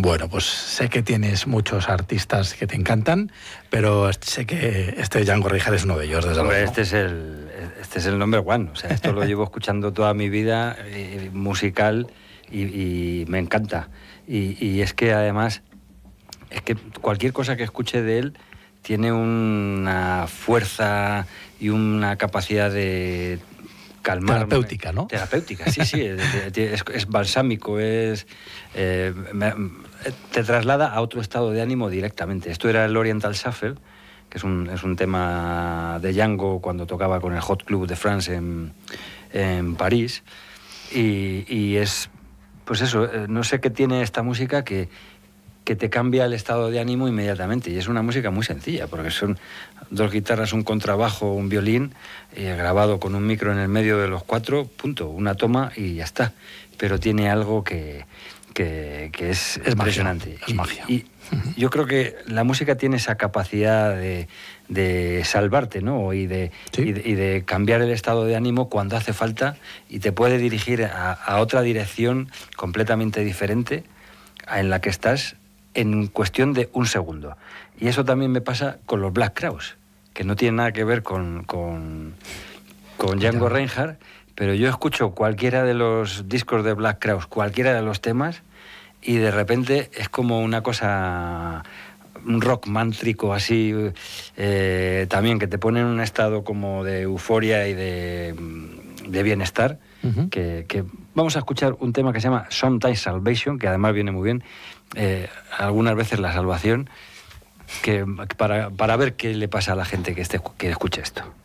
Bueno, pues sé que tienes muchos artistas que te encantan, pero sé que este Django Reinhardt es uno de ellos, desde luego. Este es el number one. O sea, esto lo llevo escuchando toda mi vida, musical, y me encanta. Y es que además, es que cualquier cosa que escuche de él tiene una fuerza y una capacidad de calmar. Terapéutica, ¿no? Terapéutica, sí, es balsámico, te traslada a otro estado de ánimo directamente. Esto era el Oriental Shuffle, que es un tema de Django cuando tocaba con el Hot Club de France en París, y es, pues eso, no sé qué tiene esta música que te cambia el estado de ánimo inmediatamente, y es una música muy sencilla, porque son 2 guitarras, un contrabajo, un violín, grabado con un micro en el medio de los 4, punto, una toma y ya está, pero tiene algo que es impresionante. Es magia. Y yo creo que la música tiene esa capacidad de salvarte, ¿no? Y de cambiar el estado de ánimo cuando hace falta, y te puede dirigir a otra dirección completamente diferente en la que estás en cuestión de un segundo. Y eso también me pasa con los Black Crowes, que no tiene nada que ver con Django Reinhardt, pero yo escucho cualquiera de los discos de Black Crowes, cualquiera de los temas, y de repente es como una cosa, un rock mántrico así, también que te pone en un estado como de euforia y de bienestar. Uh-huh. que vamos a escuchar un tema que se llama Sometimes Salvation, que además viene muy bien, algunas veces la salvación, que para ver qué le pasa a la gente que escuche esto.